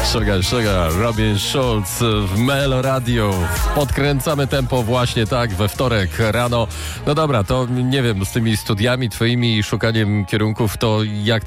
Sugar, Robin Schulz w Melo Radio. Podkręcamy tempo właśnie tak we wtorek rano. No dobra, to nie wiem, z tymi studiami twoimi i szukaniem kierunków, to jak